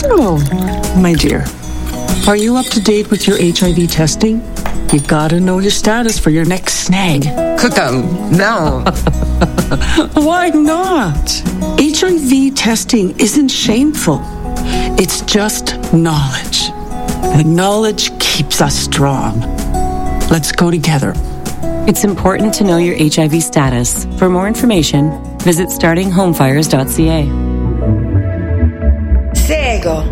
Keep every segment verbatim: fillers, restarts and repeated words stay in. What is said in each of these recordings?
So, my dear, are you up to date with your H I V testing? You gotta know your status for your next snag. Cuckoo, no. Why not? H I V testing isn't shameful. It's just knowledge. And knowledge keeps us strong. Let's go together. It's important to know your H I V status. For more information, visit starting home fires dot c a. Sego.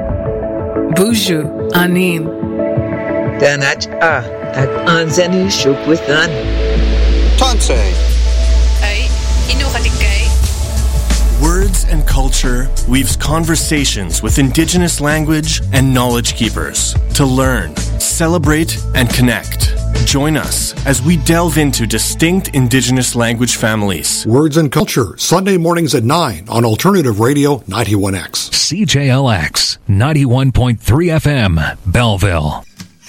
Buju, Anin. Danach a, at anzani shukwitan. Tanse. Ay, inukatikay. Words and Culture weaves conversations with Indigenous language and knowledge keepers to learn, celebrate, and connect. Join us as we delve into distinct Indigenous language families. Words and Culture, Sunday mornings at nine on Alternative Radio ninety-one X. C J L X, ninety-one point three F M, Belleville.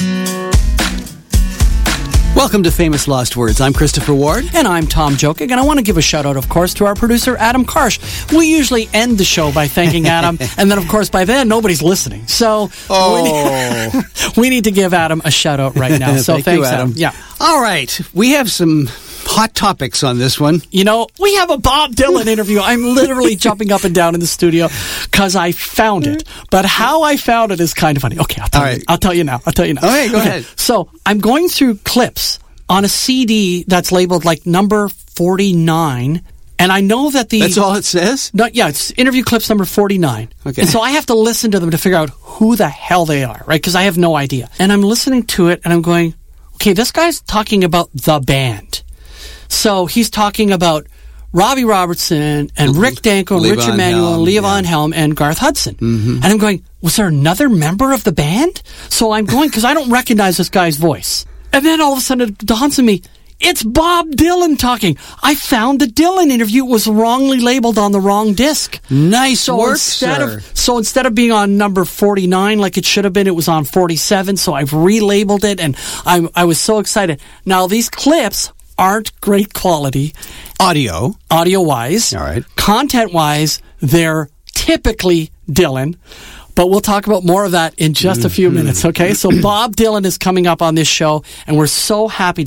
Welcome to Famous Lost Words. I'm Christopher Ward. And I'm Tom Jokic. And I want to give a shout out, of course, to our producer, Adam Karsh. We usually end the show by thanking Adam. And then, of course, by then, nobody's listening. So oh. we, need, we need to give Adam a shout out right now. So Thank thanks, you, Adam. Adam. Yeah. All right. We have some hot topics on this one. You know, we have a Bob Dylan interview. I'm literally jumping up and down in the studio because I found it. But how I found it is kind of funny. Okay, I'll tell, All you, right. I'll tell you now. I'll tell you now. Okay, go okay. ahead. So I'm going through clips on a C D that's labeled like number forty-nine. And I know that the... That's all it says? No, yeah, it's interview clips number forty-nine. Okay. And so I have to listen to them to figure out who the hell they are, right? Because I have no idea. And I'm listening to it and I'm going, okay, this guy's talking about the band. So he's talking about Robbie Robertson and Rick Danko and Levon Richard Manuel and Helm, Levon yeah. Helm and Garth Hudson. Mm-hmm. And I'm going, was there another member of the band? So I'm going, because I don't recognize this guy's voice. And then all of a sudden it dawns on me, it's Bob Dylan talking. I found the Dylan interview was wrongly labeled on the wrong disc. Nice so work, instead sir. Of, so instead of being on number forty-nine like it should have been, it was on forty-seven. So I've relabeled it, and I, I was so excited. Now, these clips aren't great quality. Audio. Audio-wise. All right. Content-wise, they're typically Dylan. But we'll talk about more of that in just a few minutes, okay? So Bob Dylan is coming up on this show, and we're so happy to